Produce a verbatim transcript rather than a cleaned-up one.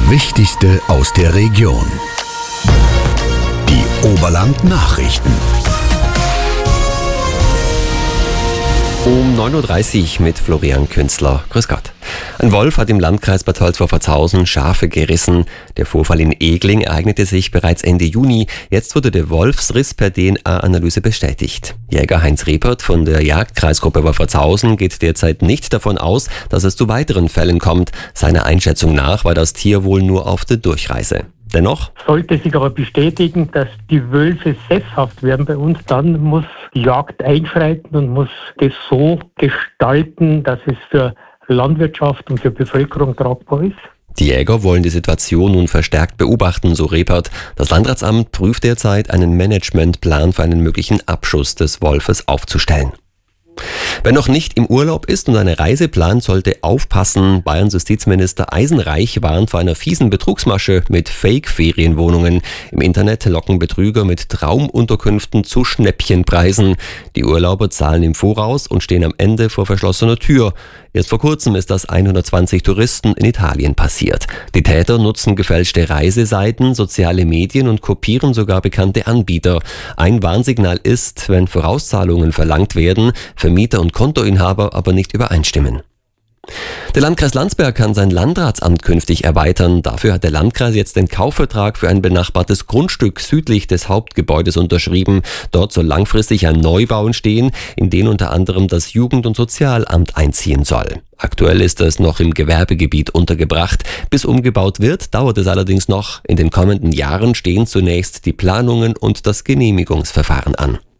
Wichtigste aus der Region. Die Oberland Nachrichten. Um neun Uhr dreißig mit Florian Künzler. Grüß Gott. Ein Wolf hat im Landkreis Bad Tölz-Wolfertshausen Schafe gerissen. Der Vorfall in Egling ereignete sich bereits Ende Juni. Jetzt wurde der Wolfsriss per D N A-Analyse bestätigt. Jäger Heinz Repert von der Jagdkreisgruppe Wolfertshausen geht derzeit nicht davon aus, dass es zu weiteren Fällen kommt. Seiner Einschätzung nach war das Tier wohl nur auf der Durchreise. Dennoch sollte sich aber bestätigen, dass die Wölfe sesshaft werden bei uns, dann muss die Jagd einschreiten und muss das so gestalten, dass es für Landwirtschaft und für Bevölkerung tragbar ist. Die Jäger wollen die Situation nun verstärkt beobachten, so Repert. Das Landratsamt prüft derzeit einen Managementplan für einen möglichen Abschuss des Wolfes aufzustellen. Wer noch nicht im Urlaub ist und eine Reise plant, sollte aufpassen. Bayerns Justizminister Eisenreich warnt vor einer fiesen Betrugsmasche mit Fake-Ferienwohnungen. Im Internet locken Betrüger mit Traumunterkünften zu Schnäppchenpreisen. Die Urlauber zahlen im Voraus und stehen am Ende vor verschlossener Tür. Erst vor kurzem ist das hundertzwanzig Touristen in Italien passiert. Die Täter nutzen gefälschte Reiseseiten, soziale Medien und kopieren sogar bekannte Anbieter. Ein Warnsignal ist, wenn Vorauszahlungen verlangt werden, Vermieter und Kontoinhaber aber nicht übereinstimmen. Der Landkreis Landsberg kann sein Landratsamt künftig erweitern. Dafür hat der Landkreis jetzt den Kaufvertrag für ein benachbartes Grundstück südlich des Hauptgebäudes unterschrieben. Dort soll langfristig ein Neubau entstehen, in den unter anderem das Jugend- und Sozialamt einziehen soll. Aktuell ist es noch im Gewerbegebiet untergebracht. Bis umgebaut wird, dauert es allerdings noch. In den kommenden Jahren stehen zunächst die Planungen und das Genehmigungsverfahren an.